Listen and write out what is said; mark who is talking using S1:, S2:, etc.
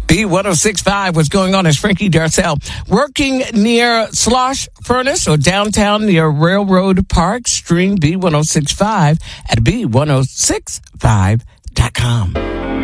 S1: B1065, what's going on is Frankie Darcell working near Slosh Furnace or downtown near Railroad Park. Stream B1065 at B1065.com.